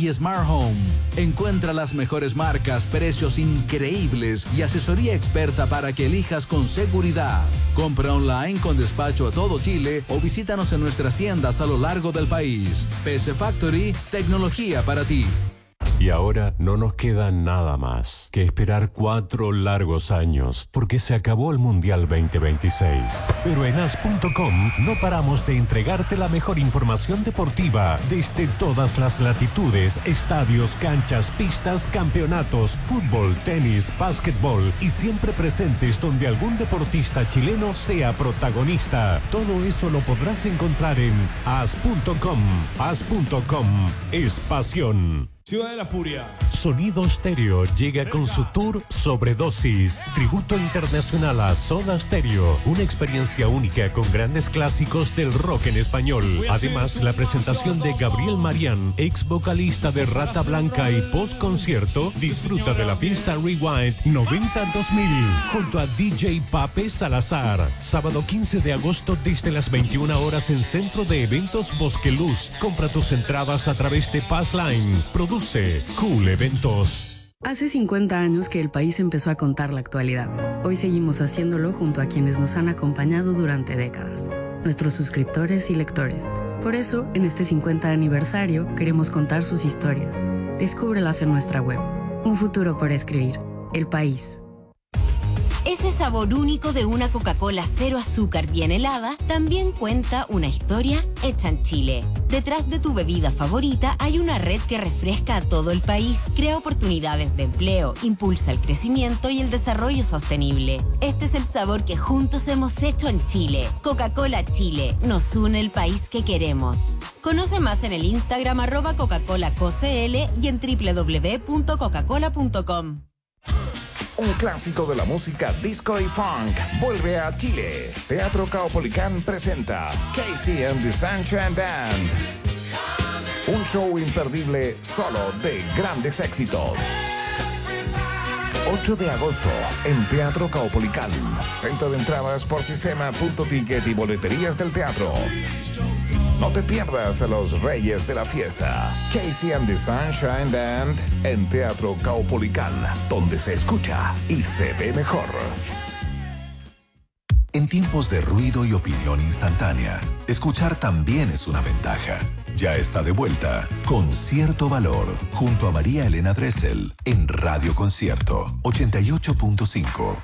y Smart Home. Encuentra las mejores marcas, precios increíbles y asesoría experta para que elijas con seguridad. Compra online con despacho a todo Chile o visítanos en nuestras tiendas a lo largo del país. PC Factory, tecnología para ti. Y ahora no nos queda nada más que esperar 4 largos años, porque se acabó el Mundial 2026. Pero en as.com no paramos de entregarte la mejor información deportiva desde todas las latitudes, estadios, canchas, pistas, campeonatos, fútbol, tenis, básquetbol y siempre presentes donde algún deportista chileno sea protagonista. Todo eso lo podrás encontrar en as.com. As.com es pasión. Ciudad de la Furia. Sonido Stereo llega con su tour Sobredosis, tributo internacional a Soda Stereo, una experiencia única con grandes clásicos del rock en español. Además, la presentación de Gabriel Marián, ex vocalista de Rata Blanca, y post concierto, disfruta de la fiesta Rewind 90-2000 junto a DJ Pape Salazar. Sábado 15 de agosto desde las 21 horas en Centro de Eventos Bosque Luz. Compra tus entradas a través de Passline. Produce Cool Eventos. Hace 50 años que el país empezó a contar la actualidad. Hoy seguimos haciéndolo junto a quienes nos han acompañado durante décadas, nuestros suscriptores y lectores. Por eso, en este 50 aniversario, queremos contar sus historias. Descúbrelas en nuestra web. Un futuro por escribir. El País. Ese sabor único de una Coca-Cola cero azúcar bien helada también cuenta una historia hecha en Chile. Detrás de tu bebida favorita hay una red que refresca a todo el país, crea oportunidades de empleo, impulsa el crecimiento y el desarrollo sostenible. Este es el sabor que juntos hemos hecho en Chile. Coca-Cola Chile, nos une el país que queremos. Conoce más en el Instagram @Coca-ColaCoCL y en www.coca-cola.com. Un clásico de la música disco y funk vuelve a Chile. Teatro Caupolicán presenta Casey and the Sunshine Band. Un show imperdible solo de grandes éxitos. 8 de agosto en Teatro Caupolicán. Venta de entradas por sistema.ticket y boleterías del teatro. No te pierdas a los reyes de la fiesta. Casey and the Sunshine Band en Teatro Caupolicán, donde se escucha y se ve mejor. En tiempos de ruido y opinión instantánea, escuchar también es una ventaja. Ya está de vuelta Concierto Valor, junto a María Elena Dressel, en Radio Concierto 88.5.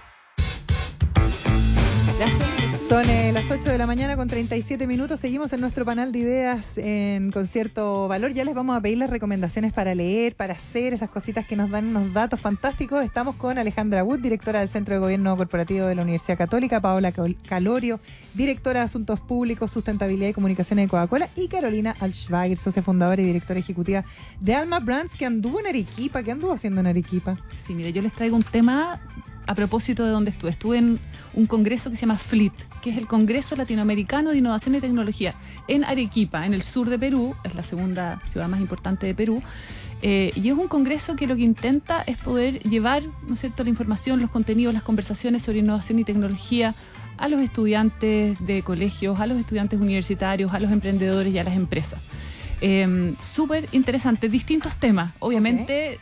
Son las 8 de la mañana con 37 minutos. Seguimos en nuestro panel de ideas en Concierto Valor. Ya les vamos a pedir las recomendaciones para leer, para hacer esas cositas que nos dan unos datos fantásticos. Estamos con Alejandra Wood, directora del Centro de Gobierno Corporativo de la Universidad Católica, Paola Calorio, directora de Asuntos Públicos, Sustentabilidad y Comunicaciones de Coca-Cola, y Carolina Altschwager, socia fundadora y directora ejecutiva de Alma Brands, que anduvo en Arequipa. ¿Qué anduvo haciendo en Arequipa? Sí, mira, yo les traigo un tema a propósito de donde estuve. Estuve en un congreso que se llama FLIT, que es el Congreso Latinoamericano de Innovación y Tecnología, en Arequipa, en el sur de Perú. Es la segunda ciudad más importante de Perú. Y es un congreso que lo que intenta es poder llevar, ¿no es cierto?, la información, los contenidos, las conversaciones sobre innovación y tecnología a los estudiantes de colegios, a los estudiantes universitarios, a los emprendedores y a las empresas. Súper interesante, distintos temas. Obviamente,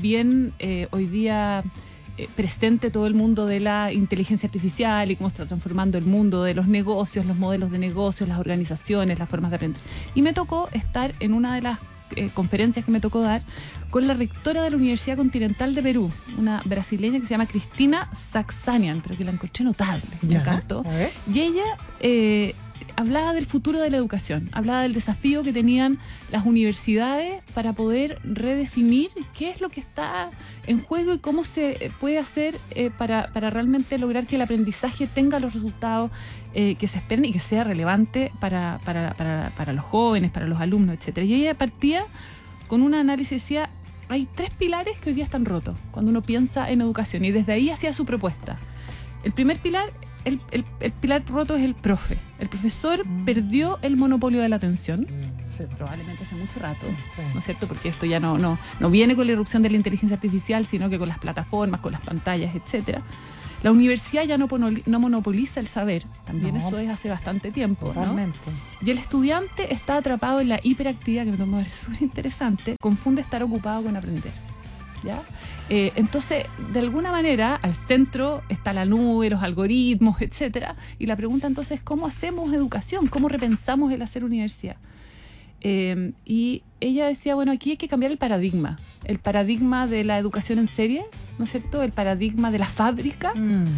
hoy día presente todo el mundo de la inteligencia artificial y cómo está transformando el mundo de los negocios, los modelos de negocios, las organizaciones, las formas de aprender. Y me tocó estar en una de las conferencias que me tocó dar con la rectora de la Universidad Continental de Perú, una brasileña que se llama Cristina Saxanian, pero que la encontré notable, me encantó. Y ella hablaba del futuro de la educación, hablaba del desafío que tenían las universidades para poder redefinir qué es lo que está en juego y cómo se puede hacer para realmente lograr que el aprendizaje tenga los resultados que se esperen y que sea relevante para los jóvenes, para los alumnos, etcétera. Y ella partía con un análisis, decía, hay 3 pilares que hoy día están rotos cuando uno piensa en educación, y desde ahí hacía su propuesta. El primer pilar, el pilar roto, es el profe. El profesor perdió el monopolio de la atención, probablemente hace mucho rato, ¿no es cierto? Porque esto ya no viene con la irrupción de la inteligencia artificial, sino que con las plataformas, con las pantallas, etcétera. La universidad ya no monopoliza el saber, también eso es hace bastante tiempo, Totalmente. ¿no? Y el estudiante está atrapado en la hiperactividad, que me parece súper interesante, confunde estar ocupado con aprender, ¿ya? Entonces, de alguna manera, al centro está la nube, los algoritmos, etcétera, y la pregunta entonces es ¿cómo hacemos educación? ¿Cómo repensamos el hacer universidad? Y ella decía, bueno, aquí hay que cambiar el paradigma de la educación en serie, ¿no es cierto? El paradigma de la fábrica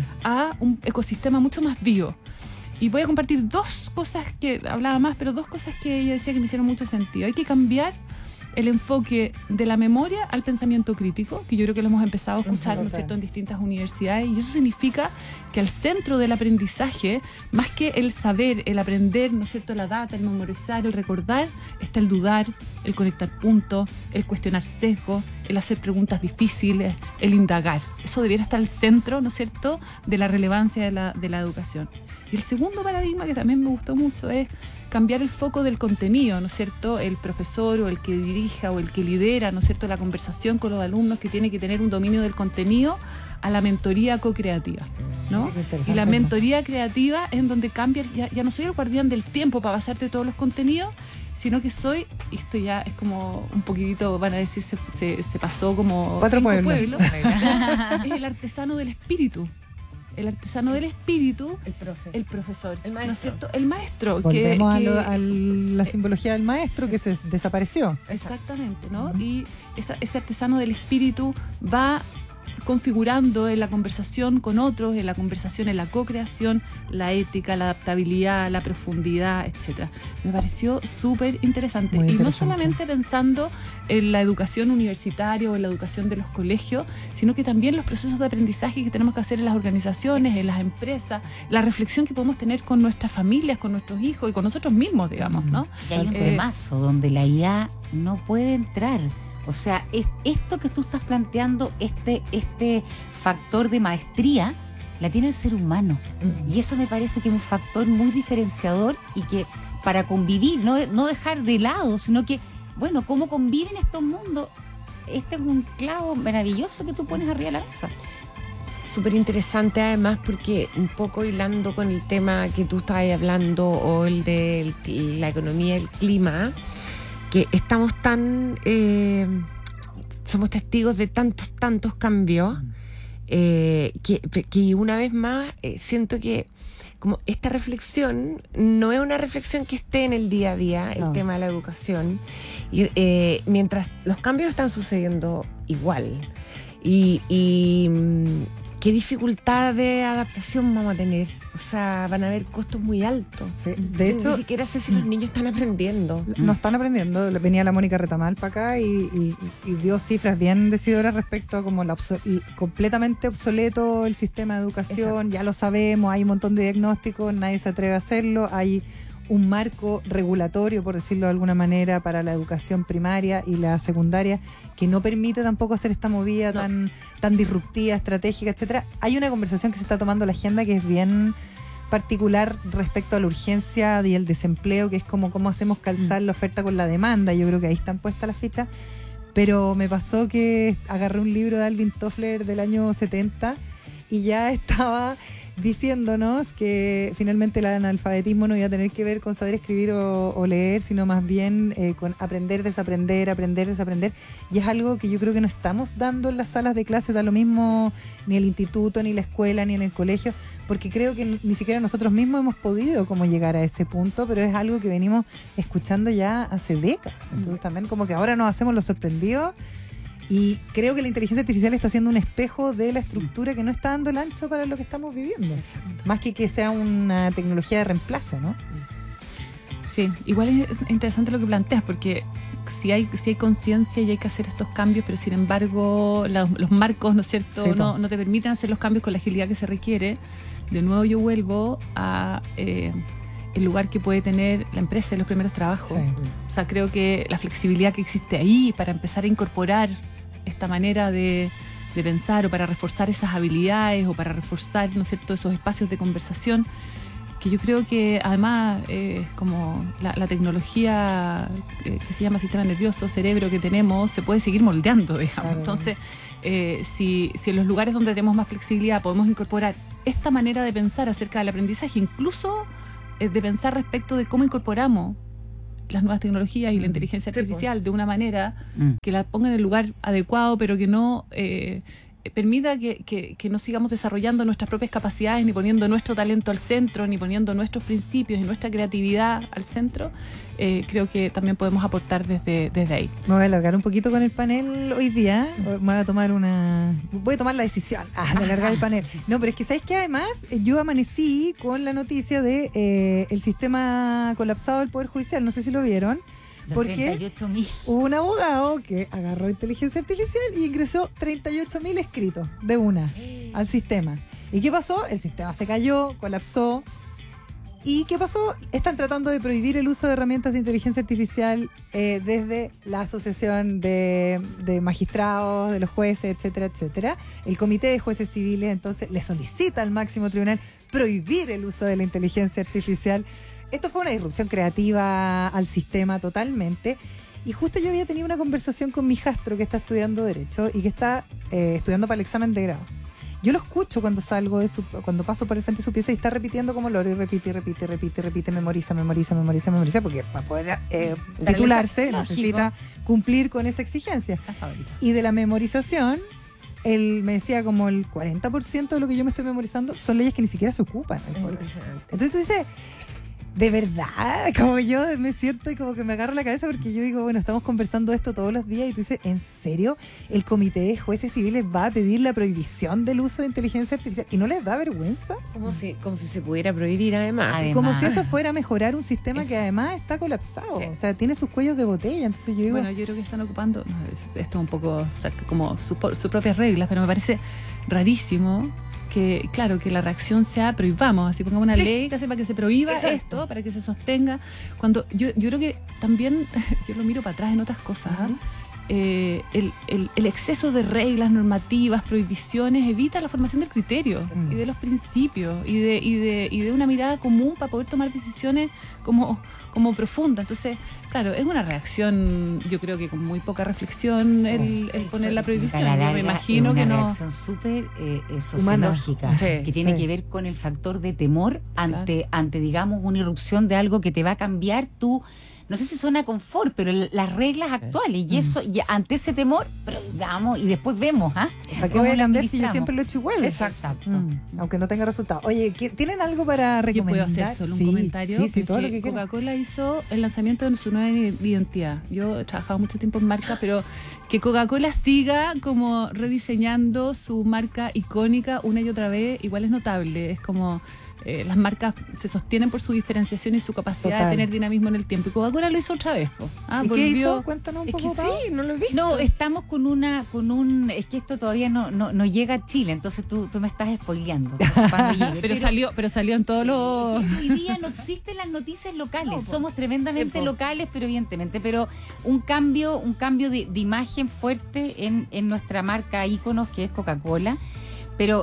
a un ecosistema mucho más vivo. Y voy a compartir dos cosas que hablaba más, pero dos cosas que ella decía que me hicieron mucho sentido. Hay que cambiar el enfoque de la memoria al pensamiento crítico, que yo creo que lo hemos empezado a escuchar, ¿no es cierto?, en distintas universidades, y eso significa que al centro del aprendizaje, más que el saber, el aprender, ¿no es cierto?, la data, el memorizar, el recordar, está el dudar, el conectar puntos, el cuestionar sesgos, el hacer preguntas difíciles, el indagar. Eso debiera estar al centro, ¿no es cierto?, de la relevancia de la educación. Y el segundo paradigma, que también me gustó mucho, es cambiar el foco del contenido, ¿no es cierto? El profesor o el que dirija o el que lidera, ¿no es cierto?, la conversación con los alumnos, que tiene que tener un dominio del contenido, a la mentoría co-creativa, ¿no? Y la mentoría creativa es en donde cambia, ya no soy el guardián del tiempo para pasarte todos los contenidos, sino que soy, y esto ya es como un poquitito, van a decir, se pasó como 4 pueblos. Es el artesano del espíritu. El artesano del espíritu, el profesor, el maestro, ¿no es cierto? El maestro. Volvemos a la simbología del maestro, que se desapareció. Exactamente, ¿no? Y ese artesano del espíritu va configurando en la conversación con otros, en la conversación, en la co-creación, la ética, la adaptabilidad, la profundidad, etcétera. Me pareció súper interesante. Muy interesante. Y no solamente pensando en la educación universitaria o en la educación de los colegios, sino que también los procesos de aprendizaje que tenemos que hacer en las organizaciones, en las empresas, la reflexión que podemos tener con nuestras familias, con nuestros hijos y con nosotros mismos, digamos, ¿no? Y hay un temazo donde la IA no puede entrar. O sea, esto que tú estás planteando, este factor de maestría, la tiene el ser humano. Y eso me parece que es un factor muy diferenciador y que para convivir, no dejar de lado, sino que, bueno, cómo conviven estos mundos. Este es un clavo maravilloso que tú pones arriba de la mesa. Súper interesante además, porque un poco hilando con el tema que tú estabas hablando, o el de la economía y el clima, que estamos somos testigos de tantos cambios, que una vez más siento que como esta reflexión no es una reflexión que esté en el día a día, el tema de la educación, y, mientras los cambios están sucediendo igual, y ¿qué dificultad de adaptación vamos a tener? O sea, van a haber costos muy altos. Sí, de hecho, ni siquiera sé si los niños están aprendiendo. No están aprendiendo. Venía la Mónica Retamal para acá y dio cifras bien decidoras respecto a como completamente obsoleto el sistema de educación. Exacto. Ya lo sabemos, hay un montón de diagnósticos, nadie se atreve a hacerlo. Hay un marco regulatorio, por decirlo de alguna manera, para la educación primaria y la secundaria, que no permite tampoco hacer esta movida tan disruptiva, estratégica, etcétera. Hay una conversación que se está tomando en la agenda que es bien particular respecto a la urgencia y el desempleo, que es como cómo hacemos calzar la oferta con la demanda. Yo creo que ahí están puestas las fichas. Pero me pasó que agarré un libro de Alvin Toffler del año 70 y ya estaba diciéndonos que finalmente el analfabetismo no iba a tener que ver con saber escribir o leer, sino más bien con aprender, desaprender, aprender, desaprender. Y es algo que yo creo que no estamos dando en las salas de clase, da lo mismo ni el instituto, ni la escuela, ni en el colegio, porque creo que ni siquiera nosotros mismos hemos podido como llegar a ese punto, pero es algo que venimos escuchando ya hace décadas. Entonces también como que ahora nos hacemos los sorprendidos. Y creo que la inteligencia artificial está siendo un espejo de la estructura que no está dando el ancho para lo que estamos viviendo. Exacto. Más que sea una tecnología de reemplazo, ¿no? Sí, igual es interesante lo que planteas, porque sí hay conciencia y hay que hacer estos cambios, pero sin embargo los marcos, ¿no es cierto?, sí, no te permiten hacer los cambios con la agilidad que se requiere. De nuevo yo vuelvo a el lugar que puede tener la empresa en los primeros trabajos. Sí. O sea, creo que la flexibilidad que existe ahí para empezar a incorporar esta manera de pensar, o para reforzar esas habilidades, o para reforzar, ¿no es cierto?, esos espacios de conversación, que yo creo que además como la tecnología que se llama sistema nervioso, cerebro que tenemos, se puede seguir moldeando, digamos. Claro. Entonces, si en los lugares donde tenemos más flexibilidad podemos incorporar esta manera de pensar acerca del aprendizaje, incluso de pensar respecto de cómo incorporamos las nuevas tecnologías y la inteligencia artificial de una manera que la ponga en el lugar adecuado, pero que no permita que no sigamos desarrollando nuestras propias capacidades, ni poniendo nuestro talento al centro, ni poniendo nuestros principios y nuestra creatividad al centro. Creo que también podemos aportar desde ahí. Me voy a alargar un poquito con el panel hoy día. Voy a tomar la decisión de alargar el panel. No, pero es que ¿sabes qué? Además, yo amanecí con la noticia de el sistema colapsado del Poder Judicial. No sé si lo vieron. Porque 38.000. hubo un abogado que agarró inteligencia artificial y ingresó 38.000 escritos de una al sistema. ¿Y qué pasó? El sistema se cayó, colapsó. ¿Y qué pasó? Están tratando de prohibir el uso de herramientas de inteligencia artificial desde la Asociación de Magistrados, de los jueces, etcétera, etcétera. El Comité de Jueces Civiles entonces le solicita al máximo tribunal prohibir el uso de la inteligencia artificial. Esto fue una disrupción creativa al sistema totalmente. Y justo yo había tenido una conversación con mi hijastro que está estudiando Derecho y que está estudiando para el examen de grado. Yo lo escucho cuando cuando paso por el frente de su pieza y está repitiendo como loro y repite, memoriza, porque para poder titularse necesita cumplir con esa exigencia. Y de la memorización, él me decía como el 40% de lo que yo me estoy memorizando son leyes que ni siquiera se ocupan. Entonces tú dices, de verdad, como yo me siento y como que me agarro la cabeza porque yo digo, bueno, estamos conversando esto todos los días y tú dices, ¿en serio el Comité de Jueces Civiles va a pedir la prohibición del uso de inteligencia artificial? ¿Y no les da vergüenza? Como si se pudiera prohibir además. Como si eso fuera a mejorar un sistema que además está colapsado. Sí. O sea, tiene sus cuellos de botella. Entonces yo digo, bueno, yo creo que están ocupando esto un poco, o sea, como sus propias reglas, pero me parece rarísimo que, claro, que la reacción sea prohibamos, así pongamos una ley que para que se prohíba esto, para que se sostenga. Cuando yo creo que también, yo lo miro para atrás en otras cosas, el exceso de reglas, normativas, prohibiciones evita la formación del criterio y de los principios y de una mirada común para poder tomar decisiones como profundas. Entonces, claro, es una reacción, yo creo que con muy poca reflexión el poner la prohibición. Yo me imagino que no. Es una reacción súper sociológica, que tiene que ver con el factor de temor ante, digamos, una irrupción de algo que te va a cambiar tu, no sé si suena confort, pero las reglas actuales. Y eso, y ante ese temor, prohibamos y después vemos, ¿Para qué voy a cambiar si yo siempre lo he hecho igual? Exacto. Aunque no tenga resultado. Oye, ¿tienen algo para recomendar? Yo puedo hacer solo un comentario. Sí, todo lo que Coca-Cola hizo el lanzamiento de su nueva identidad. Yo he trabajado mucho tiempo en marca, pero que Coca-Cola siga como rediseñando su marca icónica una y otra vez, igual es notable. Es como las marcas se sostienen por su diferenciación y su capacidad de tener dinamismo en el tiempo. Y Coca-Cola lo hizo otra vez. ¿Y qué hizo? Cuéntanos un poco. Sí, no lo he visto. No, estamos con es que esto todavía no llega a Chile, entonces tú me estás spoileando cuando llegue. pero salió en todos los... Hoy día no existen las noticias locales, somos tremendamente locales, pero evidentemente, pero un cambio de imagen fuerte en nuestra marca íconos que es Coca-Cola, pero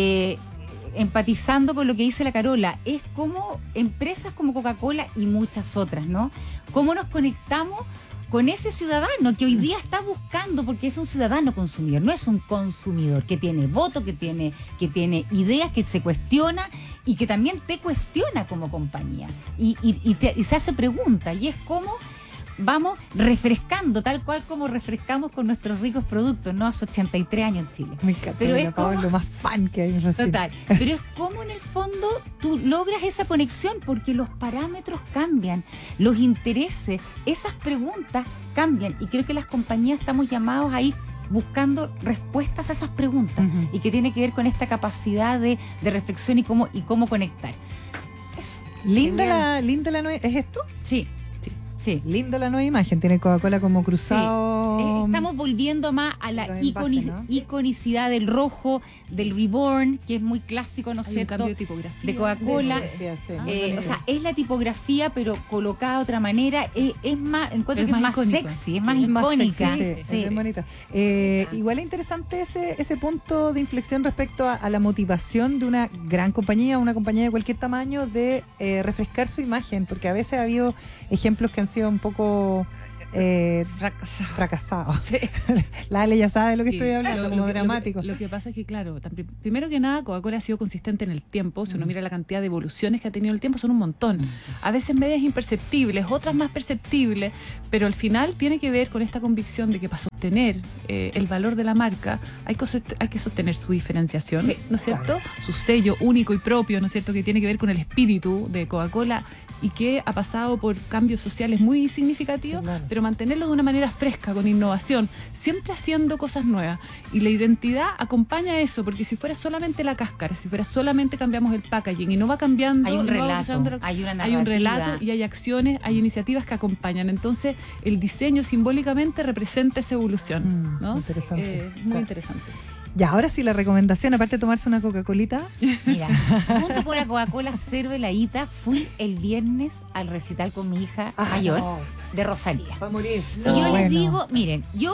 empatizando con lo que dice la Carola, es como empresas como Coca-Cola y muchas otras, ¿no? Cómo nos conectamos con ese ciudadano que hoy día está buscando, porque es un ciudadano consumidor, no es un consumidor que tiene voto, que tiene ideas, que se cuestiona y que también te cuestiona como compañía y se hace preguntas, y es como vamos refrescando, tal cual como refrescamos con nuestros ricos productos, ¿no? Hace 83 años en Chile. Me encanta, pero es como lo más fan que hay en Brasil. Total, pero es como en el fondo tú logras esa conexión porque los parámetros cambian, los intereses, esas preguntas cambian, y creo que las compañías estamos llamados a ir buscando respuestas a esas preguntas, y que tiene que ver con esta capacidad de reflexión y cómo conectar. Eso. Linda la nueva, ¿es esto? Sí. Linda la nueva imagen, tiene Coca-Cola como cruzado Estamos volviendo más a la los envases, ¿no? iconicidad del rojo, del Reborn, que es muy clásico, ¿no es Hay un cierto? cambio de tipografía. De Coca-Cola. O sea, es la tipografía, pero colocada de otra manera. Es más, encuentro que es más icónico. sexy, es más Es más icónica. sexy, Sí. es bien bonita. Igual es interesante ese punto de inflexión respecto a la motivación de una gran compañía, una compañía de cualquier tamaño, de refrescar su imagen, porque a veces ha habido ejemplos que han sido un poco fracasados. La Ale ya sabe de lo que estoy hablando, como dramático. Lo que pasa es que, claro, primero que nada, Coca-Cola ha sido consistente en el tiempo. Si uno mira la cantidad de evoluciones que ha tenido el tiempo, son un montón. A veces medias imperceptibles, otras más perceptibles, pero al final tiene que ver con esta convicción de que para sostener el valor de la marca hay que sostener su diferenciación, ¿no es cierto? Su sello único y propio, ¿no es cierto? Que tiene que ver con el espíritu de Coca-Cola y que ha pasado por cambios sociales muy significativos, pero mantenerlo de una manera fresca, con innovación, siempre haciendo cosas nuevas. Y la identidad acompaña eso, porque si fuera solamente la cáscara, si fuera solamente cambiamos el packaging y no va cambiando, Hay un no va relato, usando, hay una hay un narrativa. relato y hay acciones, hay iniciativas que acompañan. Entonces, el diseño simbólicamente representa esa evolución, ¿no? Interesante. Muy interesante. Ya, ahora sí, la recomendación, aparte de tomarse una Coca-Colita. Mira, junto con la Coca-Cola cero heladita, fui el viernes al recital con mi hija mayor de Rosalía. Va a morir. Y yo les digo, miren, yo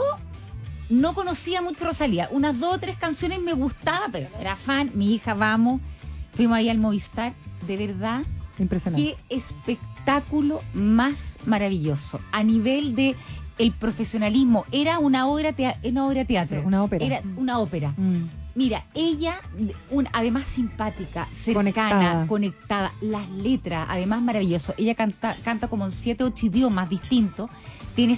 no conocía mucho Rosalía. Unas 2 o 3 canciones me gustaba, pero no era fan. Mi hija, vamos. Fuimos ahí al Movistar. De verdad, Impresionante. qué espectáculo más maravilloso. A nivel de el profesionalismo. Era una obra de teatro. Una ópera. Era una ópera. Mira, ella, además simpática, Conectada. cercana, conectada. Las letras, además maravilloso. Ella canta como en 7 o 8 idiomas distintos. Tienes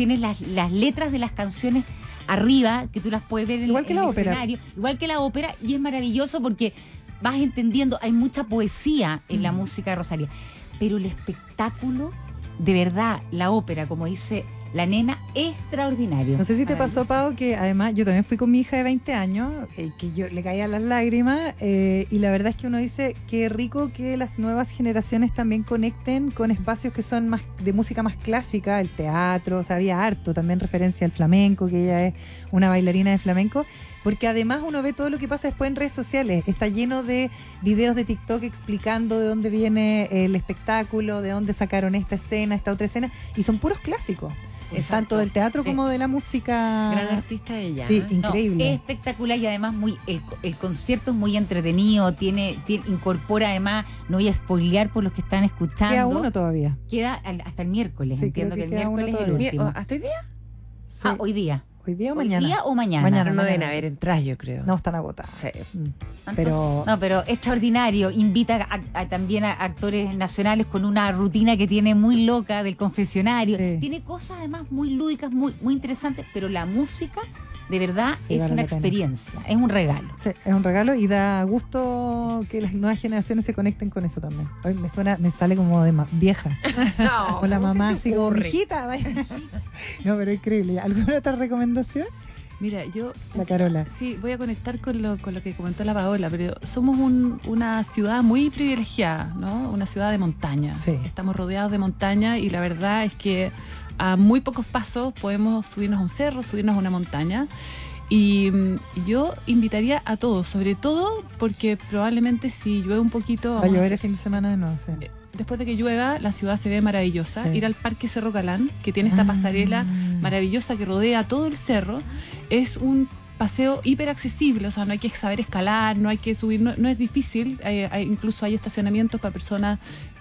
las letras de las canciones arriba, que tú las puedes ver Igual que en la el ópera. escenario. Igual que la ópera, y es maravilloso porque vas entendiendo, hay mucha poesía en la música de Rosalía. Pero el espectáculo, de verdad, la ópera, como dice la nena, extraordinario. No sé si te pasó, Pau, que además yo también fui con mi hija de 20 años, que yo le caía las lágrimas, y la verdad es que uno dice qué rico que las nuevas generaciones también conecten con espacios que son más de música más clásica, el teatro, o sea, había harto también referencia al flamenco, que ella es una bailarina de flamenco, porque además uno ve todo lo que pasa después en redes sociales, está lleno de videos de TikTok explicando de dónde viene el espectáculo, de dónde sacaron esta escena, esta otra escena, y son puros clásicos. Exacto. Tanto del teatro como de la música. Gran artista ella. Sí, No, increíble. es espectacular y además el concierto es muy entretenido, incorpora además, no voy a spoilear por los que están escuchando. Queda uno todavía. Queda hasta el miércoles, Sí, entiendo creo que que el queda uno miércoles es el todavía. último. ¿Hasta hoy día? Sí. Hoy día. ¿Hoy día o ¿Hoy mañana? día o mañana? Mañana. No deben haber entradas, yo creo. No, están agotadas. Sí. Entonces, pero extraordinario. Invita también a actores nacionales con una rutina que tiene muy loca del confesionario. Sí. Tiene cosas además muy lúdicas, muy, muy interesantes, pero la música, de verdad, Sí, es vale una la pena. experiencia, es un regalo. Sí, es un regalo y da gusto que las nuevas generaciones se conecten con eso también. Hoy me sale como de vieja. No, Con la ¿cómo se mamá te así como, ocurre? mijita. vaya. No, pero increíble. ¿Alguna otra recomendación? Mira, yo... La Carola. Sí, voy a conectar con lo que comentó la Paola, pero somos una ciudad muy privilegiada, ¿no? Una ciudad de montaña. Sí. Estamos rodeados de montaña y la verdad es que a muy pocos pasos podemos subirnos a un cerro, subirnos a una montaña. Y yo invitaría a todos, sobre todo porque probablemente si llueve un poquito... Va a vamos llover el fin de semana, no sé. Después de que llueva, la ciudad se ve maravillosa. Sí. Ir al Parque Cerro Calán, que tiene esta pasarela maravillosa que rodea todo el cerro, es un paseo hiper accesible, o sea, no hay que saber escalar, no hay que subir, no es difícil, incluso hay estacionamientos para personas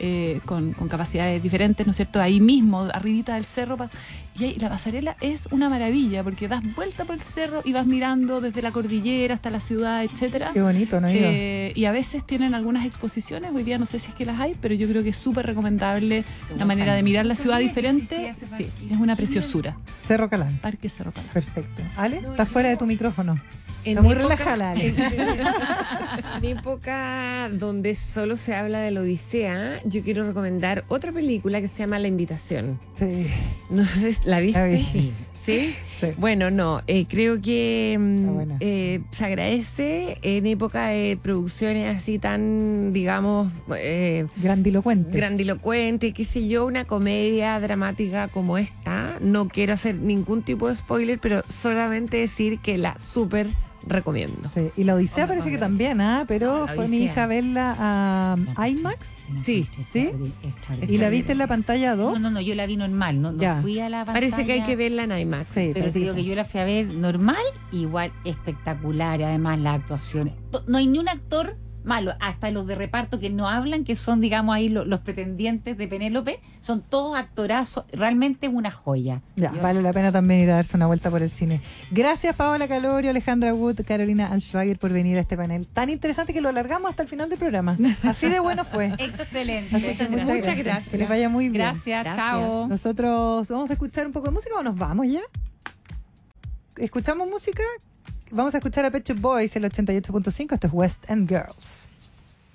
con capacidades diferentes, ¿no es cierto? Ahí mismo, arribita del cerro, y ahí, la pasarela es una maravilla, porque das vuelta por el cerro y vas mirando desde la cordillera hasta la ciudad, etcétera. Qué bonito, ¿no? He ido. Y a veces tienen algunas exposiciones, hoy día no sé si es que las hay, pero yo creo que es súper recomendable una manera de mirar la ciudad diferente. Sí, es una preciosura. Cerro Calán. Parque Cerro Calán. Perfecto. ¿Ale? ¿Estás fuera de tu micrófono? Está muy relajada. En época donde solo se habla de la Odisea, yo quiero recomendar otra película que se llama La Invitación. Sí. No sé, ¿la viste? La vi. ¿Sí? Sí. Bueno, no, creo que buena. se agradece en época de producciones así tan, digamos, grandilocuente, qué sé yo, una comedia dramática como esta. No quiero hacer ningún tipo de spoiler, pero solamente decir que la súper recomiendo. Sí. Y la Odisea parece que también, pero La fue mi Odisea. hija a verla a IMAX. Sí. ¿Sí? ¿Y la viste en la pantalla 2? No, yo la vi normal, no Ya. fui a la pantalla. Parece que hay que verla en IMAX. Sí, Pero te digo que yo la fui a ver normal, igual espectacular, además las actuaciones. No hay ni un actor malo, hasta los de reparto que no hablan, que son, digamos, ahí los pretendientes de Penélope, son todos actorazos, realmente es una joya. Ya, vale la pena también ir a darse una vuelta por el cine. Gracias, Paola Calorio, Alejandra Wood, Carolina Alschwager por venir a este panel tan interesante que lo alargamos hasta el final del programa. Así de bueno fue. Excelente. Así que muchas gracias. Que les vaya muy bien. Gracias, chao. Nosotros vamos a escuchar un poco de música o nos vamos ya. ¿Escuchamos música? Vamos a escuchar a Pet Shop Boys, el 88.5. Esto es West End Girls.